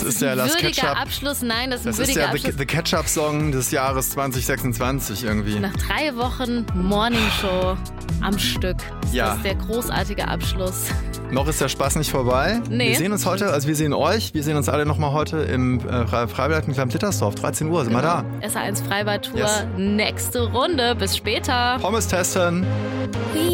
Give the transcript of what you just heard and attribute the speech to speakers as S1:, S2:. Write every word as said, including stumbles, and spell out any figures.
S1: ist der Last
S2: würdiger
S1: Ketchup.
S2: Abschluss. Nein, das ist ein
S1: Das ist
S2: würdiger
S1: der
S2: Abschluss.
S1: The, The Ketchup-Song des Jahres zwanzig sechsundzwanzig irgendwie.
S2: Nach drei Wochen Morningshow am Stück ist
S1: Ja.
S2: das der großartige Abschluss.
S1: Noch ist der Spaß nicht vorbei.
S2: Nee.
S1: Wir sehen uns heute, also wir sehen euch, wir sehen uns alle nochmal heute im äh, Freibad in Klemm-Tittersdorf. dreizehn Uhr sind wir da.
S2: S A eins Freibad-Tour,
S1: Yes.
S2: nächste Runde. Bis später.
S1: Pommes testen.